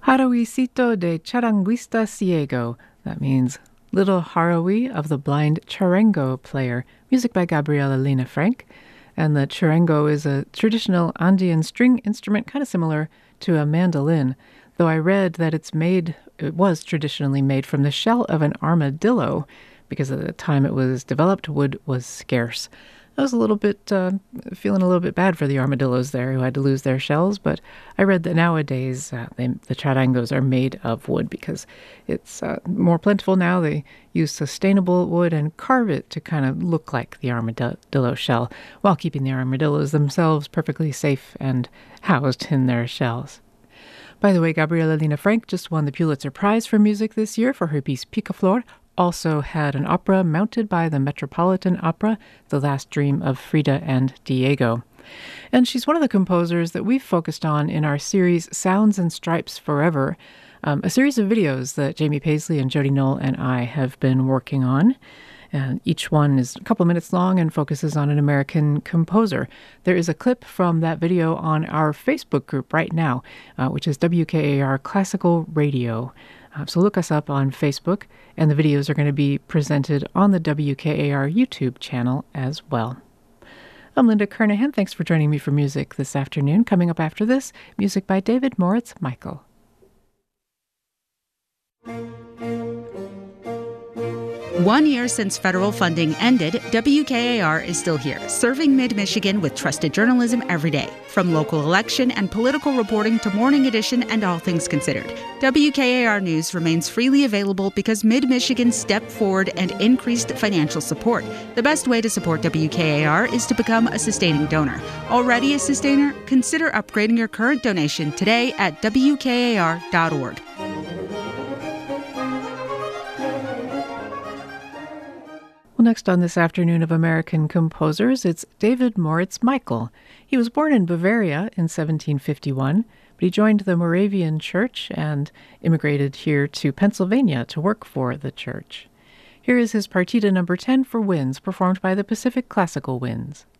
Haruicito de charanguista ciego. That means Little Haroui of the Blind Charango Player. Music by Gabriela Lina Frank. And the charango is a traditional Andean string instrument, kind of similar to a mandolin, though I read that it was traditionally made from the shell of an armadillo, because at the time it was developed, wood was scarce. I was feeling a little bit bad for the armadillos there who had to lose their shells, but I read that nowadays the charangos are made of wood because it's more plentiful now. They use sustainable wood and carve it to kind of look like the armadillo shell, while keeping the armadillos themselves perfectly safe and housed in their shells. By the way, Gabriela Lina Frank just won the Pulitzer Prize for Music this year for her piece Picaflor. Also had an opera mounted by the Metropolitan Opera, The Last Dream of Frida and Diego. And she's one of the composers that we've focused on in our series Sounds and Stripes Forever, a series of videos that Jamie Paisley and Jody Knoll and I have been working on. And each one is a couple minutes long and focuses on an American composer. There is a clip from that video on our Facebook group right now, which is WKAR Classical Radio. So look us up on Facebook, and the videos are going to be presented on the WKAR YouTube channel as well. I'm Linda Kernahan. Thanks for joining me for music this afternoon. Coming up after this, music by David Moritz Michael. 1 year since federal funding ended, WKAR is still here, serving Mid-Michigan with trusted journalism every day. From local election and political reporting to Morning Edition and All Things Considered, WKAR News remains freely available because Mid-Michigan stepped forward and increased financial support. The best way to support WKAR is to become a sustaining donor. Already a sustainer? Consider upgrading your current donation today at WKAR.org. Well, next on this afternoon of American composers, it's David Moritz Michael. He was born in Bavaria in 1751, but he joined the Moravian Church and immigrated here to Pennsylvania to work for the church. Here is his Partita No. 10 for winds, performed by the Pacific Classical Winds.